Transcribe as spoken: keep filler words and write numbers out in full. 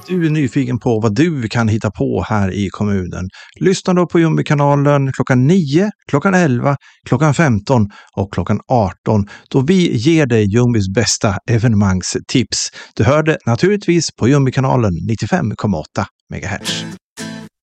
du är nyfiken på vad du kan hitta på här i kommunen, lyssna då på Ljungbykanalen klockan nio, klockan elva, klockan femton och klockan arton då vi ger dig Ljungbys bästa evenemangstips. Du hör det naturligtvis på Ljungbykanalen nittiofem komma åtta megahertz.